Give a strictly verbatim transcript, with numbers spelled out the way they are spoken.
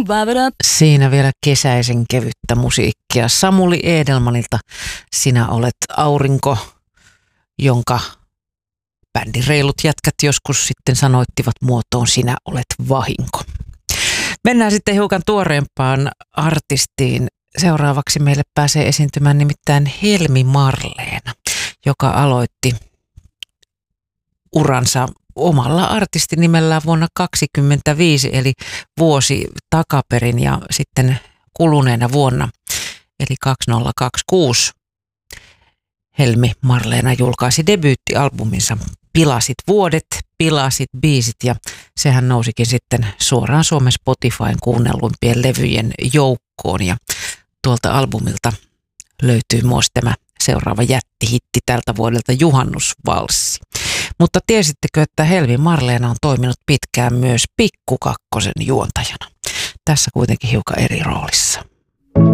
Siinä vielä kesäisen kevyttä musiikkia Samuli Edelmanilta. Sinä olet aurinko, jonka bändin reilut jätkät joskus sitten sanoittivat muotoon Sinä olet vahinko. Mennään sitten hiukan tuoreempaan artistiin. Seuraavaksi meille pääsee esiintymään nimittäin Helmi Marleena, joka aloitti uransa omalla artistinimellään vuonna kaksikymmentäviisi, eli vuosi takaperin, ja sitten kuluneena vuonna, eli kaksituhattakaksikymmentäkuusi, Helmi Marleena julkaisi debyyttialbuminsa Pilasit vuodet, pilasit biisit, ja sehän nousikin sitten suoraan Suomen Spotifyn kuunnelluimpien levyjen joukkoon, ja tuolta albumilta löytyy myös tämä seuraava jättihitti tältä vuodelta, Juhannusvalssi. Mutta tiesittekö, että Helmi Marleena on toiminut pitkään myös Pikku Kakkosen juontajana? Tässä kuitenkin hiukan eri roolissa.